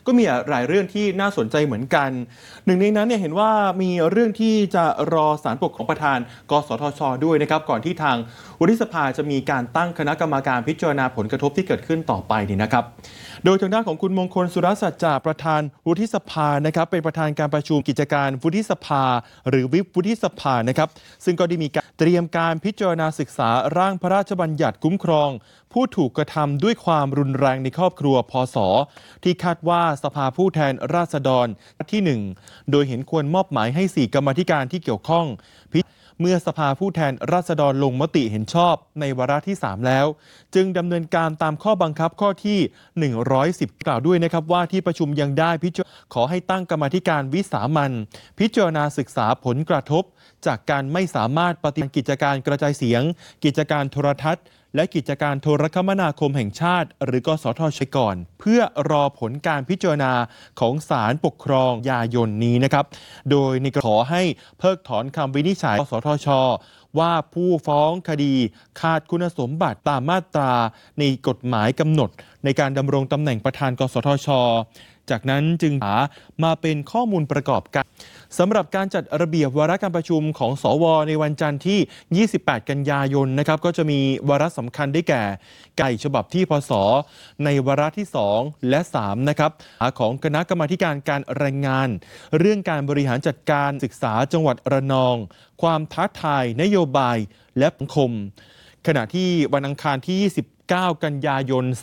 ก็มีหลายเรื่องที่น่าสนใจเหมือนกันหนึ่งในนั้นเนี่ยเห็นว่ามีเรื่องที่จะรอศาลปกครองประธานกสทช.ด้วยนะครับก่อนที่ทางวุฒิสภาจะมีการตั้งคณะกรรมการพิจารณาผลกระทบที่เกิดขึ้นต่อไปนี่นะครับโดยทางด้านของคุณมงคลสุรสัจจะประธานวุฒิสภานะครับเป็นประธานการประชุมกิจการวุฒิสภาหรือวิปวุฒิสภานะครับซึ่งก็ได้มีการเตรียมการพิจารณาศึกษาร่างพระราชบัญญัติคุ้มครองผู้ถูกกระทำด้วยความรุนแรงในครอบครัวพศที่คาดว่าสภาผู้แทนราษฎรที่1โดยเห็นควรมอบหมายให้4กรรมาธิการที่เกี่ยวข้องเมื่อสภาผู้แทนราษฎรลงมติเห็นชอบในวาระที่3แล้วจึงดำเนินการตามข้อบังคับข้อที่110กล่าวด้วยนะครับว่าที่ประชุมยังได้ขอให้ตั้งกรรมาธิการวิสามัญพิจารณาศึกษาผลกระทบจากการไม่สามารถปฏิบัติกิจการกระจายเสียงกิจการโทรทัศน์และกิจการโทรคมนาคมแห่งชาติหรือกสทช.ก่อนเพื่อรอผลการพิจารณาของศาลปกครองยายนนี้นะครับโดยในขอให้เพิกถอนคำวินิจฉัยกสทช.ว่าผู้ฟ้องคดีขาดคุณสมบัติตามมาตราในกฎหมายกำหนดในการดำรงตำแหน่งประธานกสทช.จากนั้นจึงหามาเป็นข้อมูลประกอบกันสำหรับการจัดระเบียบวาระการประชุมของสวในวันจันทร์ที่28กันยายนนะครับก็จะมีวาระสำคัญได้แก่ไก่ฉบับที่พศในวาระที่2และ3นะครับของคณะกรรมาธิการการแรงงานเรื่องการบริหารจัดการศึกษาจังหวัดระนองความท้าทายนโยบายและสังคมขณะที่วันอังคารที่29กันยายน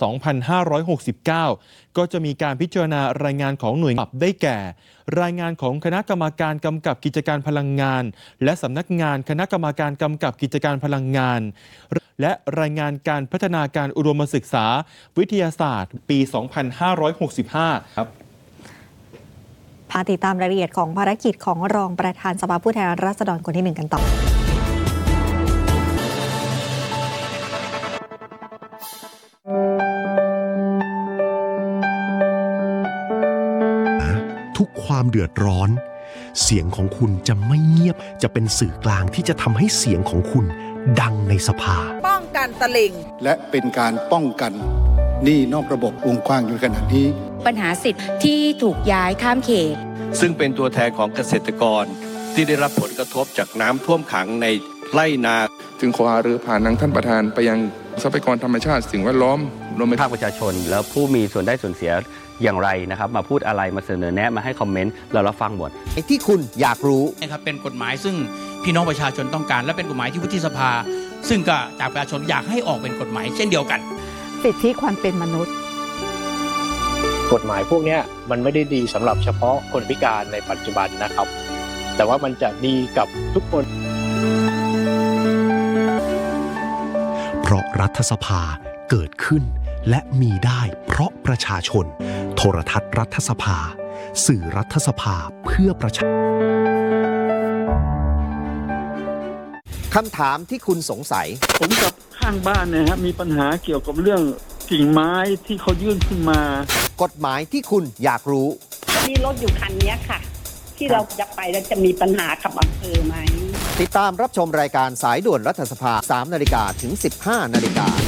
2569 ก็จะมีการพิจารณารายงานของหน่วยงานได้แก่รายงานของคณะกรรมาการกำกับกิจการพลังงานและสำนักงานคณะกรรมาการกำกับกิจการพลังงานและรายงานการพัฒนาการอุดมศึกษาวิทยาศาสตร์ปี 2565 ครับพาติดตามรายละเอียดของภารกิจของรองประธานสภาผู้แทนราษฎรคนที่1กันต่อทุกความเดือดร้อนเสียงของคุณจะไม่เงียบจะเป็นสื่อกลางที่จะทำให้เสียงของคุณดังในสภาป้องกันตลิ่งและเป็นการป้องกันหนี้นอกระบบวงกว้างอยู่ขนาดนี้ปัญหาสิทธิ์ที่ถูกย้ายข้ามเขตซึ่งเป็นตัวแทนของเกษตรกรที่ได้รับผลกระทบจากน้ำท่วมขังในไร่นาจึงขอหารือผ่านทางท่านประธานไปยังทรัพยากรธรรมชาติสิ่งแวดล้อมรวมไปถึงภาคประชาชนแล้วผู้มีส่วนได้ส่วนเสียอย่างไรนะครับมาพูดอะไรมาเสนอแนะมาให้คอมเมนต์เรารับฟังหมดที่คุณอยากรู้นะครับเป็นกฎหมายซึ่งพี่น้องประชาชนต้องการและเป็นกฎหมายที่วุฒิสภาซึ่งก็จากประชาชนอยากให้ออกเป็นกฎหมายเช่นเดียวกันสิทธิความเป็นมนุษย์กฎหมายพวกนี้มันไม่ได้ดีสำหรับเฉพาะคนพิการในปัจจุบันนะครับแต่ว่ามันจะดีกับทุกคนเพราะรัฐสภาเกิดขึ้นและมีได้เพราะประชาชนโทรทัศน์รัฐสภาสื่อรัฐสภาเพื่อประชาคำถามที่คุณสงสัยผมกับข้างบ้านนะฮะมีปัญหาเกี่ยวกับเรื่องกิ่งไม้ที่เขายื่นขึ้นมากฎหมายที่คุณอยากรู้มีรถอยู่คันนี้ค่ะที่เราจะไปแล้วจะมีปัญหากับอำเภอไหมติดตามรับชมรายการสายด่วนรัฐสภา 3 นาฬิกาถึง 15 นาฬิกา